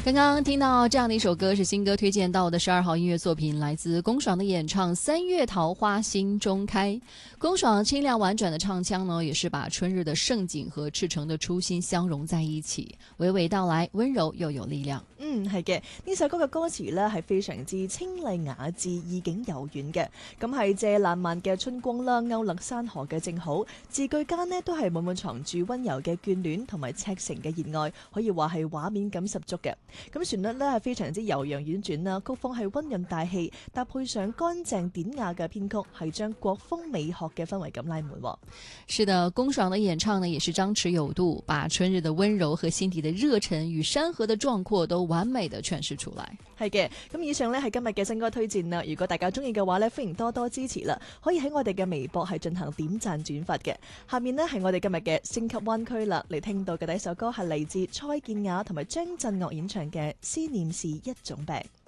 刚刚听到这样的一首歌是新歌推荐到的12号音乐作品，来自龚爽的演唱《三月桃花心中开》。龚爽清亮婉转的唱腔呢，也是把春日的盛景和赤誠的初心相融在一起，娓娓道來，溫柔又有力量。 係嘅，呢首歌嘅歌詞呢係非常之清麗雅致，意境柔軟嘅。咁係借爛漫嘅春光啦，勾勒山河嘅正好，字句間呢都係滿藏住溫柔嘅眷戀同埋赤誠嘅熱愛，可以話係畫面感十足嘅。咁旋律呢係非常之悠揚婉轉啦，曲風係溫潤大氣，搭配上乾淨典雅嘅編曲，係將國風美學嘅氛圍感拉滿。 是的，龚爽的演唱呢也是張弛有度，把春日的溫柔和心底的熱忱與山河的壯闊都完美的詮釋出來。 係嘅，咁以上呢係今日嘅新歌推薦啦。如果大家中意嘅話呢，歡迎多多支持啦，可以喺我哋嘅微博係進行點讚轉發嘅。下面呢係我哋今日嘅星級灣區啦，嚟聽到嘅第一首歌係嚟自蔡健雅同埋張震岳演唱嘅《思念是一種病》。